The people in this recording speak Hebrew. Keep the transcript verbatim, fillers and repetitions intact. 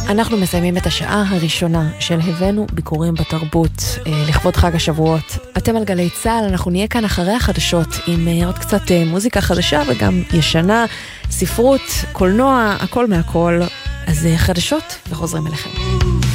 אנחנו מסיימים את השעה הראשונה של הבאנו ביקורים בתרבות לכבוד חג השבועות. אתם על גלי צהל, אנחנו נהיה כאן אחרי החדשות עם עוד קצת מוזיקה חדשה וגם ישנה, ספרות, קולנוע, הכל מהכל. אז חדשות וחוזרים אליכם.